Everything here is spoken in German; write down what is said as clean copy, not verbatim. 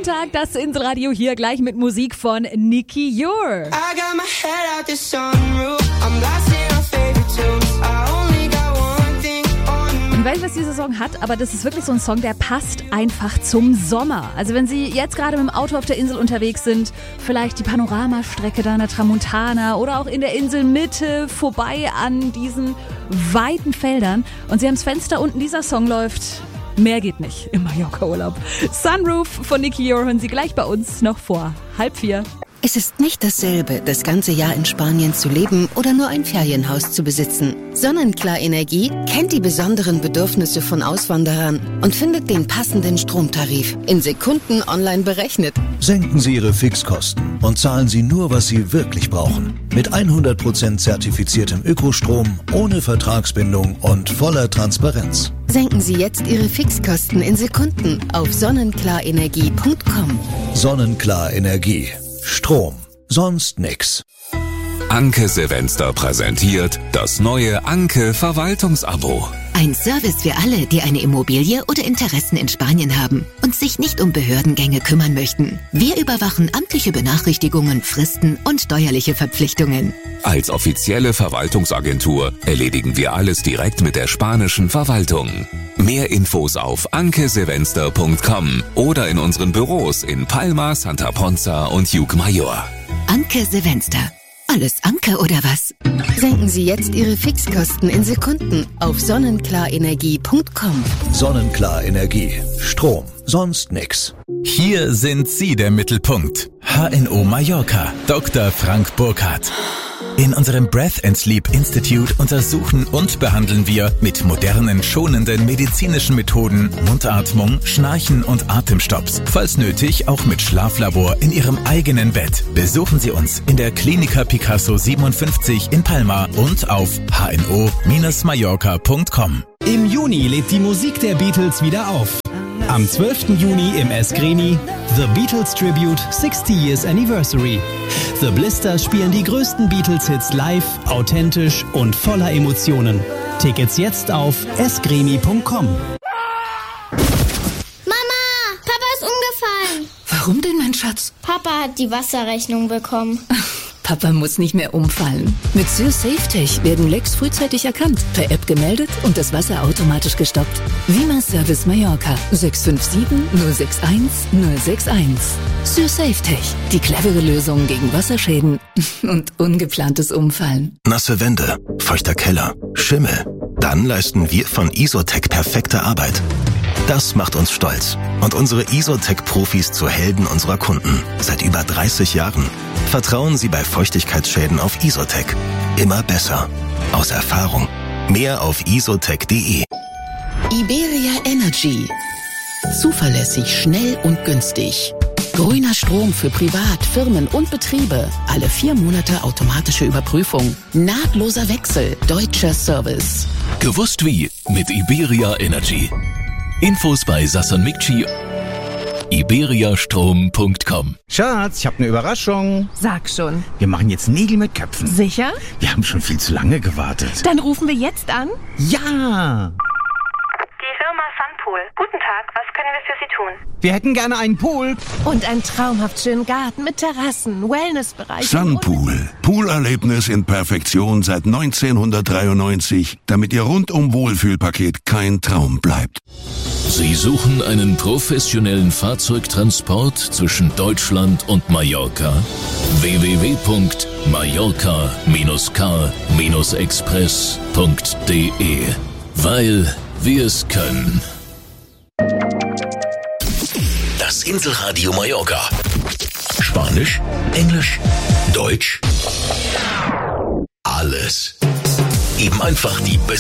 Montag, das Inselradio hier gleich mit Musik von Nicky Your. Ich weiß nicht, was dieser Song hat, aber das ist wirklich so ein Song, der passt einfach zum Sommer. Also wenn Sie jetzt gerade mit dem Auto auf der Insel unterwegs sind, vielleicht die Panoramastrecke da in der Tramontana oder auch in der Inselmitte vorbei an diesen weiten Feldern und Sie haben das Fenster unten, dieser Song läuft, mehr geht nicht im Mallorca-Urlaub. Sunroof von Nicky Your hören Sie gleich bei uns noch vor 3:30. Es ist nicht dasselbe, das ganze Jahr in Spanien zu leben oder nur ein Ferienhaus zu besitzen. Sonnenklar Energie kennt die besonderen Bedürfnisse von Auswanderern und findet den passenden Stromtarif in Sekunden online berechnet. Senken Sie Ihre Fixkosten und zahlen Sie nur, was Sie wirklich brauchen. Mit 100% zertifiziertem Ökostrom, ohne Vertragsbindung und voller Transparenz. Senken Sie jetzt Ihre Fixkosten in Sekunden auf sonnenklarenergie.com. Sonnenklar Energie. Strom. Sonst nix. Anke Silvester präsentiert das neue Anke Verwaltungsabo. Ein Service für alle, die eine Immobilie oder Interessen in Spanien haben und sich nicht um Behördengänge kümmern möchten. Wir überwachen amtliche Benachrichtigungen, Fristen und steuerliche Verpflichtungen. Als offizielle Verwaltungsagentur erledigen wir alles direkt mit der spanischen Verwaltung. Mehr Infos auf ankesilvester.com oder in unseren Büros in Palma, Santa Ponza und Llucmajor. Anke Silvester. Alles Anke oder was? Senken Sie jetzt Ihre Fixkosten in Sekunden auf sonnenklarenergie.com. Sonnenklar Energie. Strom. Sonst nix. Hier sind Sie der Mittelpunkt. HNO Mallorca. Dr. Frank Burkhardt. In unserem Breath and Sleep Institute untersuchen und behandeln wir mit modernen, schonenden medizinischen Methoden Mundatmung, Schnarchen und Atemstopps. Falls nötig, auch mit Schlaflabor in Ihrem eigenen Bett. Besuchen Sie uns in der Klinika Picasso 57 in Palma und auf hno-mallorca.com. Im Juni lebt die Musik der Beatles wieder auf. Am 12. Juni im Eskreni The Beatles Tribute 60 Years Anniversary. The Blisters spielen die größten Beatles-Hits live, authentisch und voller Emotionen. Tickets jetzt auf eskreni.com. Mama, Papa ist umgefallen. Warum denn, mein Schatz? Papa hat die Wasserrechnung bekommen. Papa muss nicht mehr umfallen. Mit SürSafeTech werden Lecks frühzeitig erkannt, per App gemeldet und das Wasser automatisch gestoppt. Vima Service Mallorca 657 061 061. SürSafeTech, die clevere Lösung gegen Wasserschäden und ungeplantes Umfallen. Nasse Wände, feuchter Keller, Schimmel. Dann leisten wir von Isotech perfekte Arbeit. Das macht uns stolz und unsere Isotech-Profis zu Helden unserer Kunden. Seit über 30 Jahren. Vertrauen Sie bei Feuchtigkeitsschäden auf Isotech. Immer besser. Aus Erfahrung. Mehr auf isotech.de. Iberia Energy. Zuverlässig, schnell und günstig. Grüner Strom für Privat, Firmen und Betriebe. Alle 4 Monate automatische Überprüfung. Nahtloser Wechsel. Deutscher Service. Gewusst wie mit Iberia Energy. Infos bei Sasson Mikci. iberiastrom.com. Schatz, ich habe eine Überraschung. Sag schon. Wir machen jetzt Nägel mit Köpfen. Sicher? Wir haben schon viel zu lange gewartet. Dann rufen wir jetzt an. Ja! Die Firma Sunpool. Guten Tag, was können wir für Sie tun? Wir hätten gerne einen Pool. Und einen traumhaft schönen Garten mit Terrassen, Wellnessbereich. Sunpool. Poolerlebnis in Perfektion seit 1993, damit Ihr rundum Wohlfühlpaket kein Traum bleibt. Sie suchen einen professionellen Fahrzeugtransport zwischen Deutschland und Mallorca? www.mallorca-car-express.de. Weil wir es können. Das Inselradio Mallorca. Spanisch, Englisch, Deutsch. Alles. Eben einfach die beste